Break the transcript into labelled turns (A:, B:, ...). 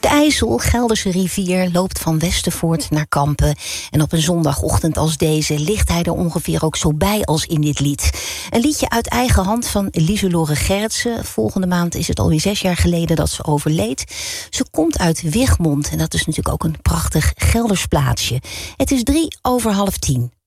A: De IJssel, Gelderse rivier, loopt van Westervoort naar Kampen. En op een zondagochtend als deze ligt hij er ongeveer ook zo bij als in dit lied. Een liedje uit eigen hand van Lieselore Gerritsen. Volgende maand is het alweer 6 jaar geleden dat ze overleed. Ze komt uit Wichmond en dat is natuurlijk ook een prachtig Gelders plaatsje. Het is 9:03.